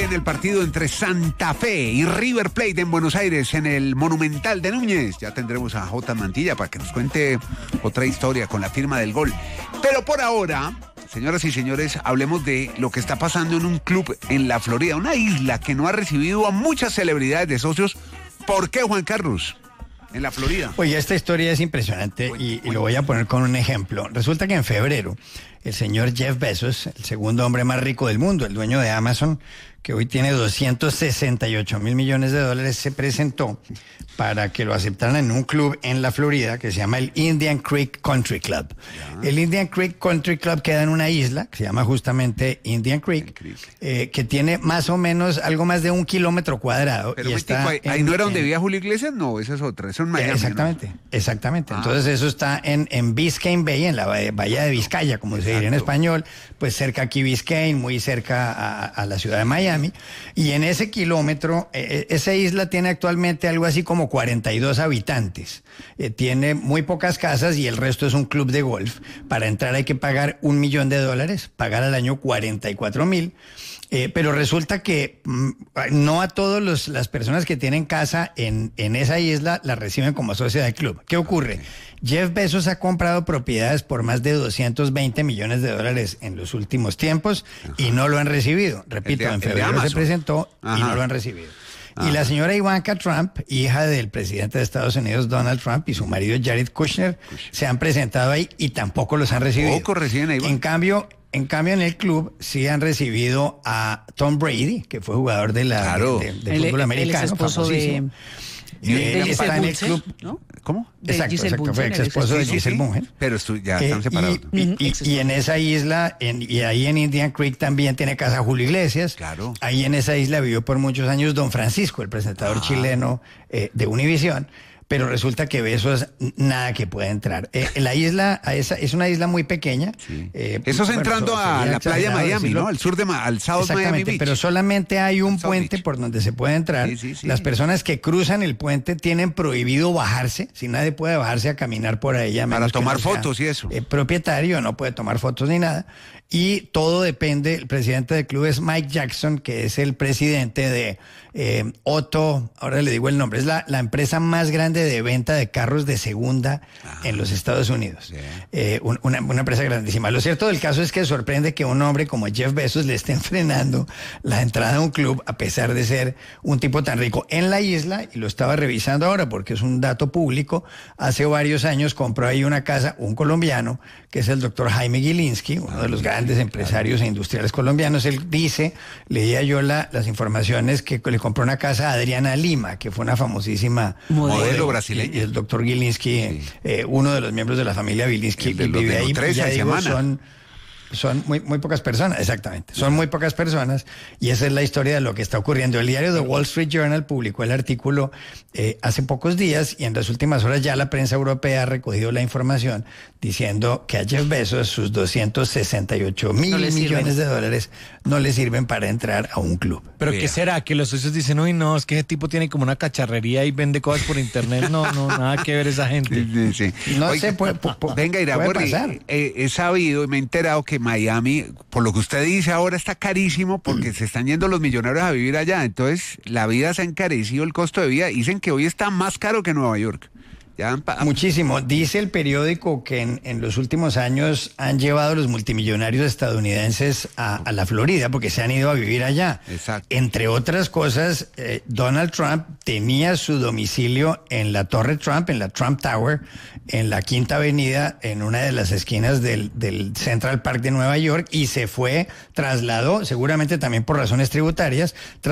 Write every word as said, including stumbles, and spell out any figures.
en el partido entre Santa Fe y River Plate en Buenos Aires, en el Monumental de Núñez. Ya tendremos a J. Mantilla para que nos cuente otra historia con la firma del gol. Pero por ahora, señoras y señores, hablemos de lo que está pasando en un club en la Florida, una isla que no ha recibido a muchas celebridades de socios. ¿Por qué, Juan Carlos? En la Florida. Oye, esta historia es impresionante y, y lo voy a poner con un ejemplo. Resulta que en febrero, el señor Jeff Bezos, el segundo hombre más rico del mundo, el dueño de Amazon, que hoy tiene doscientos sesenta y ocho mil millones de dólares, se presentó para que lo aceptaran en un club en la Florida que se llama el Indian Creek Country Club. Ya. El Indian Creek Country Club queda en una isla que se llama justamente Indian Creek, Creek. Eh, que tiene más o menos algo más de un kilómetro cuadrado. Pero y está ahí, en, ahí no era donde en, vivía Julio Iglesias, no, esa es otra, eso es en Miami. Exactamente, ¿no? exactamente. Ah. Entonces eso está en, en Biscayne Bay, en la bahía de Vizcaya, como Exacto. se diría en español, pues cerca aquí Biscayne, muy cerca a, a la ciudad de Miami. Y en ese kilómetro, eh, esa isla tiene actualmente algo así como cuarenta y dos habitantes. Eh, tiene muy pocas casas y el resto es un club de golf. Para entrar hay que pagar un millón de dólares, pagar al año cuarenta y cuatro mil. Eh, pero resulta que mm, no a todas las personas que tienen casa en, en esa isla la reciben como socia del club. ¿Qué ocurre? Jeff Bezos ha comprado propiedades por más de doscientos veinte millones de dólares en los últimos tiempos Ajá. y no lo han recibido. Repito, de, en febrero se presentó Ajá. y no lo han recibido. Ajá. Y la señora Ivanka Trump, hija del presidente de Estados Unidos, Donald Trump, y su marido Jared Kushner, Kushner. se han presentado ahí y tampoco los han recibido. Tampoco reciben a Ivanka. En cambio... En cambio, en el club sí han recibido a Tom Brady, que fue jugador de la claro. de, de, de fútbol el, americano. El ex esposo de, y de, él de está en el Bunsen, club. ¿no? ¿Cómo? De exacto, Giselle exacto. Bunsen, Fue ex esposo de sí, Giselle sí, Bunsen. Pero estu ya están eh, separados. Y, y, y, y en esa isla, en, y ahí en Indian Creek también tiene casa Julio Iglesias. Claro. Ahí en esa isla vivió por muchos años Don Francisco, el presentador ah. chileno eh, de Univisión. Pero resulta que Bezos nada que puede entrar. Eh, la isla a esa, es una isla muy pequeña. Sí. Eh, Eso es bueno, entrando a la playa de Miami, ¿no? Al sur de al South Miami Beach. Pero solamente hay un puente por donde se puede entrar. Sí, sí, sí. Las personas que cruzan el puente tienen prohibido bajarse. Si nadie puede bajarse a caminar por ella. Para tomar no fotos y eso. Eh, propietario no puede tomar fotos ni nada. Y todo depende, el presidente del club es Mike Jackson, que es el presidente de eh, Otto, ahora le digo el nombre, es la, la empresa más grande de venta de carros de segunda ah, en los Estados Unidos. Yeah. Eh, un, una, una empresa grandísima. Lo cierto del caso es que sorprende que un hombre como Jeff Bezos le estén frenando la entrada a un club a pesar de ser un tipo tan rico. En la isla, y lo estaba revisando ahora porque es un dato público, hace varios años compró ahí una casa un colombiano, que es el doctor Jaime Gilinski, uno de los grandes empresarios e industriales colombianos. Él dice, leía yo la, las informaciones, que le compró una casa a Adriana Lima, que fue una famosísima modelo, modelo brasileña. Y, y el doctor Gilinski, sí. eh, uno de los miembros de la familia Gilinski, que vive ahí. Ya digo, son, son muy, muy pocas personas, exactamente. Son muy pocas personas y esa es la historia de lo que está ocurriendo. El diario The Wall Street Journal publicó el artículo eh, hace pocos días y en las últimas horas ya la prensa europea ha recogido la información diciendo que a Jeff Bezos sus doscientos sesenta y ocho mil millones de dólares no le sirven para entrar a un club. ¿Pero Mira. qué será? Que los socios dicen, uy, no, es que ese tipo tiene como una cacharrería y vende cosas por internet. No, no, nada que ver esa gente. Sí, sí, sí. No Oye, sé, puede, puede, venga, Iraborri, eh, he sabido y me he enterado que Miami, por lo que usted dice ahora, está carísimo porque se están yendo los millonarios a vivir allá. Entonces, la vida se ha encarecido, el costo de vida. Dicen que hoy está más caro que Nueva York. Ya han Muchísimo. Dice el periódico que en, en los últimos años han llevado los multimillonarios estadounidenses a, a la Florida porque se han ido a vivir allá. Exacto. Entre otras cosas, eh, Donald Trump tenía su domicilio en la Torre Trump, en la Trump Tower, en la Quinta Avenida, en una de las esquinas del, del Central Park de Nueva York, y se fue, trasladó, seguramente también por razones tributarias,